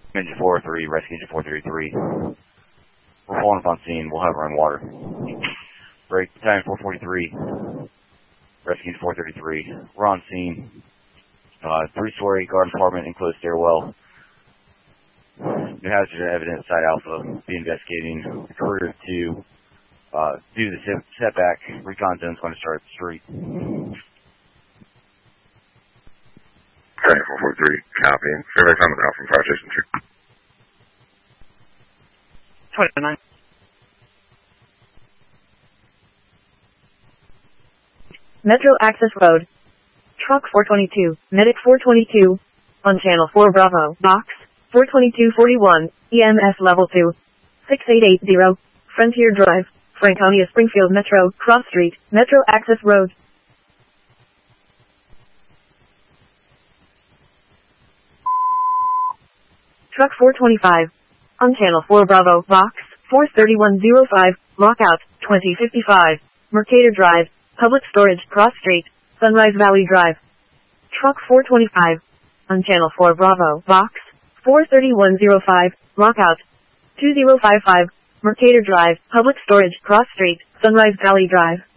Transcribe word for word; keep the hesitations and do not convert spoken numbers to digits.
Engine four three, rescue engine four thirty-three. We're falling up on scene. We'll have our own water. Break, battalion four forty-three. Rescue engine four thirty-three. We're on scene. Uh, three-story guard apartment, enclosed stairwell. New hazard evidence, site alpha. Be investigating. The career to uh, do the setback. Recon zone's going to start at the street. Battalion four forty-three, copy. Survey coming out from Fire Station two. twenty-nine. Metro Access Road. Truck four twenty-two, Medic four twenty-two, on Channel four Bravo, Box, four twenty-two forty-one, E M S Level two, six eight eight zero, Frontier Drive, Franconia Springfield Metro, Cross Street, Metro Access Road. Truck four twenty-five, on Channel four Bravo, Box, four thirty-one oh five, Lockout, twenty fifty-five, Mercator Drive, Public Storage, Cross Street, Sunrise Valley Drive. Truck four twenty-five, on Channel four Bravo, Box, four thirty-one oh five, Lockout, two oh five five, Mercator Drive, Public Storage, Cross Street, Sunrise Valley Drive.